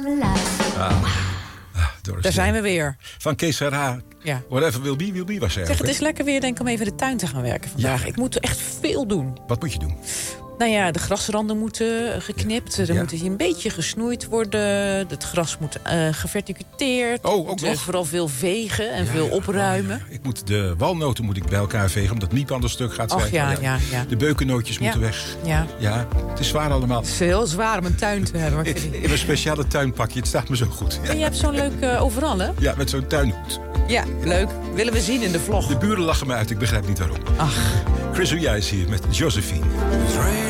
Daar zijn we weer. Van Kees Serra. Ja. Whatever will be was hij. Zeg, het is lekker weer, denk ik, om even in de tuin te gaan werken vandaag. Ja. Ik moet echt veel doen. Wat moet je doen? Nou ja, de grasranden moeten geknipt. Er moet hier een beetje gesnoeid worden. Het gras moet geverticuteerd. Oh, ook nog? Vooral veel vegen en veel opruimen. Ik moet de walnoten bij elkaar vegen, omdat Miep aan het stuk gaat zijn. Ja. De beukennootjes moeten weg. Ja, het is zwaar allemaal. Het is heel zwaar om een tuin te hebben. In een speciale tuinpakje, het staat me zo goed. En je hebt zo'n leuk overal, hè? Ja, met zo'n tuinhoed. Ja, leuk. Willen we zien in de vlog. De buren lachen me uit, ik begrijp niet waarom. Ach. Chris Ria is hier met Josephine.